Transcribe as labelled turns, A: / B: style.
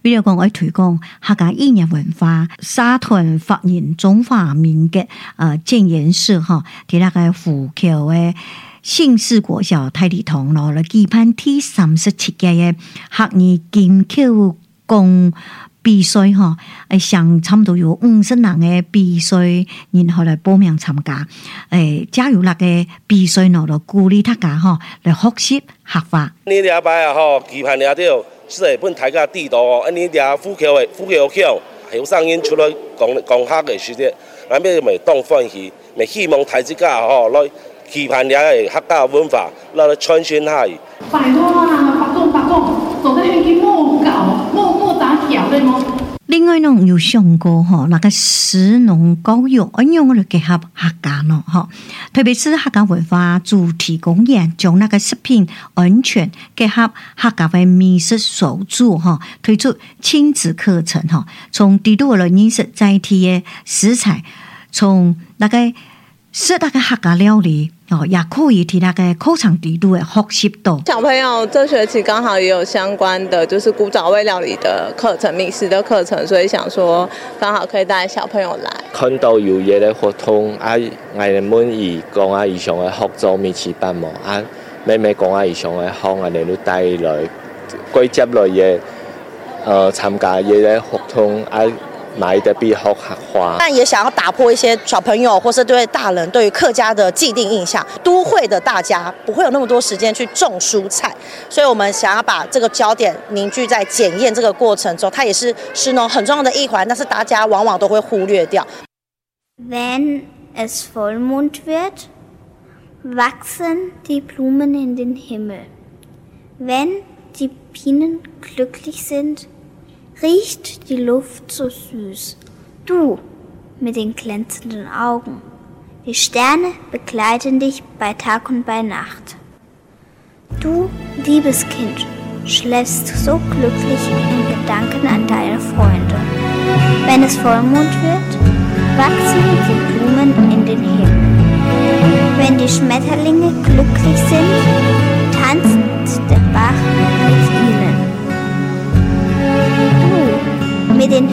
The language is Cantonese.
A: 比如讲我推广客家语言文化，沙屯发言中华民国建言社哈，伫那个虎口的信士国小太礼堂咯，来举办第37届嘅客语金口讲比赛哈，上差不多有50人嘅比赛，然後來報名參加。加入那個比賽咯，就鼓勵大家哈來學習客話。
B: 你了解啊吼，期盼了到是日本大家地道哦，你了虎口腔，後生因出來講客嘅時節，咱要咪當歡喜，咪希望大家吼來期盼了嘅客家文化，來傳承下去。
C: 拜託啊，白講，做得係幾莫搞，莫打條咧麼？
A: 另外呢，有想過哈，那個食農教育，用嚟結合客家咯，哈，特別是客家文化主題公園，將那個食品安全結合客家嘅美食手作，哈，推出親子課程，哈，從地道來認識在地嘅食材，從那個食那個客家料理。也可以替那個口場地度學習到。
D: 小朋友這學期剛好也有相關的，就是古早味料理的課程、美食的課程，所以想說剛好可以帶小朋友來。
E: 看到有嘢嘅活動，我哋滿意講以上嘅學做美食班嘛，妹講以上嘅學，我哋都帶來歸接來嘅參加嘢嘅活動買的比學客話，
F: 但也想要打破一些小朋友或是对大人对于客家的既定印象。都会的大家不会有那么多时间去种蔬菜，所以我们想要把这个焦点凝聚在检验这个过程中，它也是食农很重要的一环，但是大家往往都会忽略掉。
G: Wenn es Vollmond wird, wachsen die Blumen in den Himmel. Wenn die Bienen glücklich sind,riecht die Luft so süß. Du mit den glänzenden Augen. Die Sterne begleiten dich bei Tag und bei Nacht. Du, liebes Kind, schläfst so glücklich in Gedanken an deine Freunde. Wenn es Vollmond wird, wachsen die Blumen in den Himmel. Wenn die Schmetterlinge glücklich sind, tanzt der Bach mit ihnen. Du mit den